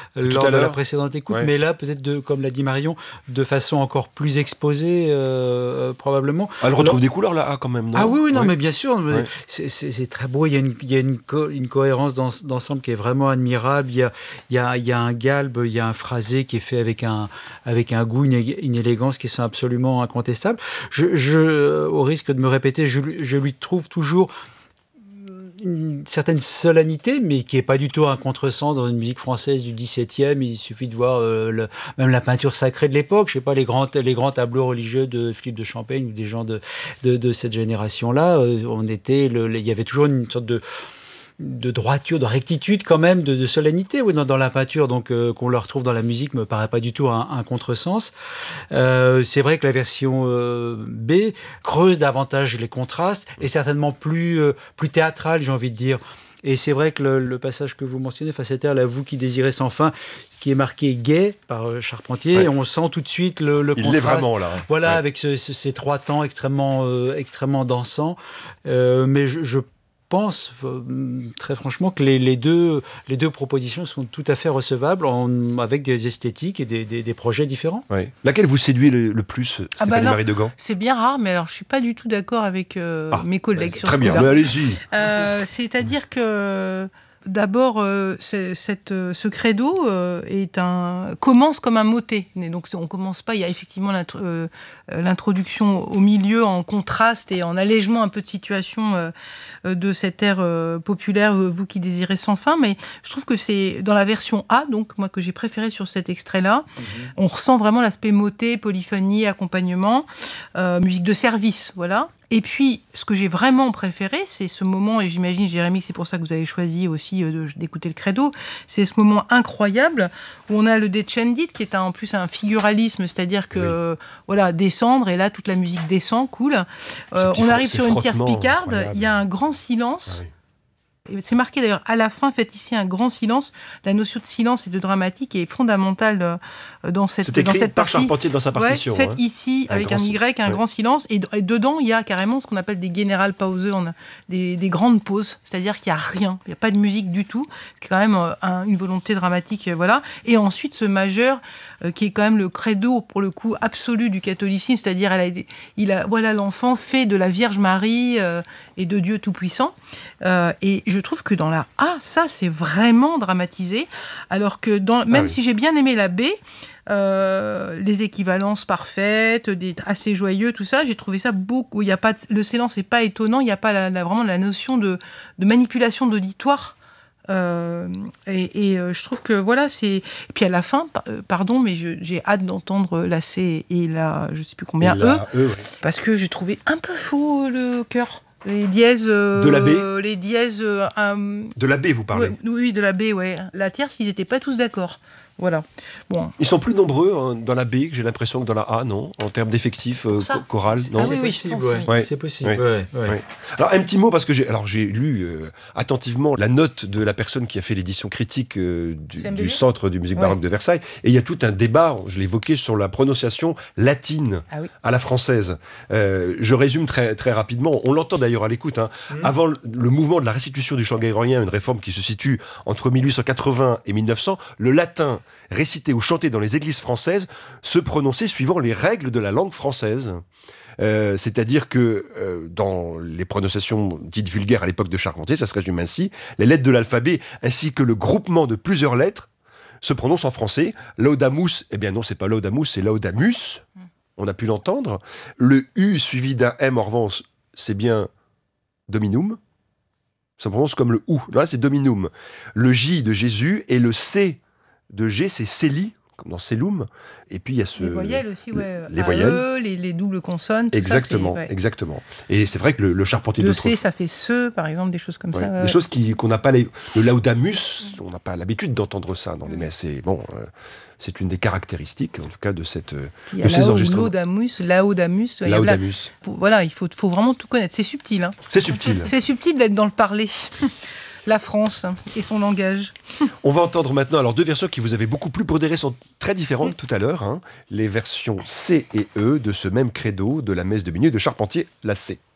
lors de la précédente écoute, mais là, peut-être, comme l'a dit Marion, de façon encore plus exposée, probablement. Elle retrouve des couleurs, là, quand même, non ? Ah oui, non, mais bien sûr, c'est très beau, il y a une cohérence d'ensemble qui est vraiment admirable, il y a un galbe, il y a un phrasé qui est fait avec un goût, une élégance qui sont absolument incontestables. Au risque de me répéter, je lui trouve toujours une certaine solennité, mais qui n'est pas du tout un contresens dans une musique française du XVIIe. Il suffit de voir même la peinture sacrée de l'époque. Je ne sais pas, les grands tableaux religieux de Philippe de Champaigne ou des gens de cette génération-là. Il y avait toujours une sorte de droiture, de rectitude quand même, de solennité dans la peinture, donc qu'on le retrouve dans la musique me paraît pas du tout un contresens. C'est vrai que la version B creuse davantage les contrastes, et certainement plus théâtrale, j'ai envie de dire. Et c'est vrai que le passage que vous mentionnez, Facetaire, là, vous qui désirez sans fin, qui est marqué gai par Charpentier, on sent tout de suite le contraste. Il l'est vraiment là. Voilà, avec ces trois temps extrêmement dansants. Mais je pense très franchement que les deux propositions sont tout à fait recevables avec des esthétiques et des projets différents. Oui. Laquelle vous séduit le plus, Stéphanie-Marie Degan ? C'est bien rare, mais alors je ne suis pas du tout d'accord avec mes collègues sur ce coup-là. Très bien, mais allez-y. C'est-à-dire que d'abord, ce credo commence comme un motet. Donc on commence pas, il y a effectivement l'introduction au milieu en contraste et en allègement un peu de situation de cet air populaire, vous qui désirez sans fin, mais je trouve que c'est dans la version A, donc moi que j'ai préféré sur cet extrait-là, on ressent vraiment l'aspect motet, polyphonie, accompagnement, musique de service, voilà. Et puis, ce que j'ai vraiment préféré, c'est ce moment, et j'imagine, Jérémy, c'est pour ça que vous avez choisi aussi d'écouter le credo, c'est ce moment incroyable où on a le Descendit, qui est en plus un figuralisme, c'est-à-dire que, descendre, et là, toute la musique descend, cool. On arrive sur une tierce picarde, il y a un grand silence. Ah oui. C'est marqué d'ailleurs à la fin, faites ici un grand silence. La notion de silence et de dramatique est fondamentale dans cette partie. C'est écrit par Charpentier dans sa partition. Faites ici, avec un Y, un grand silence. Et dedans, il y a carrément ce qu'on appelle des general pauses, des grandes pauses. C'est-à-dire qu'il n'y a rien, il n'y a pas de musique du tout. C'est quand même une volonté dramatique. Voilà. Et ensuite, ce majeur, qui est quand même le credo, pour le coup, absolu du catholicisme. C'est-à-dire, l'enfant fait de la Vierge Marie et de Dieu Tout-Puissant. Et je trouve que dans la A, ça, c'est vraiment dramatisé. Alors que, si j'ai bien aimé la B, les équivalences parfaites, assez joyeux, tout ça, j'ai trouvé ça beaucoup. Le silence n'est pas étonnant, il n'y a pas vraiment la notion de manipulation d'auditoire. Je trouve que voilà, c'est. Et puis à la fin, pardon, mais j'ai hâte d'entendre la C et la, je sais plus combien, parce que j'ai trouvé un peu faux le chœur. Les dièses... de la B. Les dièses... de la B, vous parlez ? Oui, de la B, ouais. La tierce, ils n'étaient pas tous d'accord. Voilà. Bon. Ils sont plus nombreux dans la B, que j'ai l'impression, que dans la A, non ? En termes d'effectifs choral, non ? C'est possible, oui. C'est possible. Ouais. Alors, un petit mot, parce que j'ai lu attentivement la note de la personne qui a fait l'édition critique du Centre du musique baroque de Versailles, et il y a tout un débat, je l'évoquais, sur la prononciation latine à la française. Je résume très, très rapidement. On l'entend d'ailleurs à l'écoute. Avant le mouvement de la restitution du chant grégorien, une réforme qui se situe entre 1880 et 1900, le latin récité ou chanté dans les églises françaises se prononçait suivant les règles de la langue française. C'est-à-dire que dans les prononciations dites vulgaires à l'époque de Charpentier, ça se résume ainsi: les lettres de l'alphabet ainsi que le groupement de plusieurs lettres se prononcent en français. Laudamus, eh bien non, c'est pas Laudamus, c'est Laudamus. On a pu l'entendre. Le U suivi d'un M, en revanche, c'est bien Dominum. Ça prononce comme le OU. Là, c'est Dominum. Le J de Jésus et le C de G, c'est Célie, comme dans Célum. Et puis, il y a les voyelles aussi, les voyelles. Les doubles consonnes, tout exactement, ça. Exactement. Et c'est vrai que le Charpentier de C, ça fait ce, par exemple, des choses comme ça. Des choses qu'on n'a pas... Le Laudamus, on n'a pas l'habitude d'entendre ça dans les messes. C'est une des caractéristiques, en tout cas, de ces enregistrements. Laudamus. Voilà, il faut vraiment tout connaître. C'est subtil. C'est subtil. C'est subtil d'être dans le parler. La France et son langage. On va entendre maintenant deux versions qui vous avaient beaucoup plu pour des raisons très différentes tout à l'heure. Les versions C et E de ce même credo de la messe de minuit de Charpentier, la C.